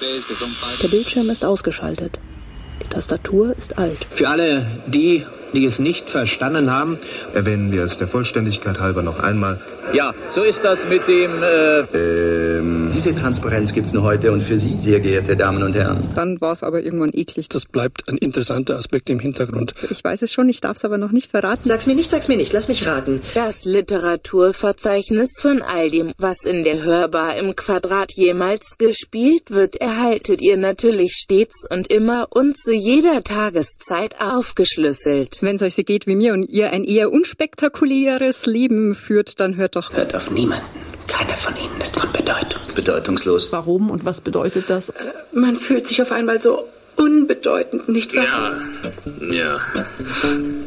Der Bildschirm ist ausgeschaltet. Die Tastatur ist alt. Für alle die es nicht verstanden haben, erwähnen wir es der Vollständigkeit halber noch einmal. Ja, so ist das mit dem... Diese Transparenz gibt's nur heute und für Sie, sehr geehrte Damen und Herren. Dann war es aber irgendwann eklig. Das bleibt ein interessanter Aspekt im Hintergrund. Ich weiß es schon, ich darf es aber noch nicht verraten. Sag's mir nicht, lass mich raten. Das Literaturverzeichnis von all dem, was in der Hörbar im Quadrat jemals gespielt wird, erhaltet ihr natürlich stets und immer und zu jeder Tageszeit aufgeschlüsselt. Wenn es euch so geht wie mir und ihr ein eher unspektakuläres Leben führt, dann hört doch... Hört auf niemanden. Keiner von ihnen ist von Bedeutung. Bedeutungslos. Warum und was bedeutet das? Man fühlt sich auf einmal so unbedeutend, nicht wahr? Ja.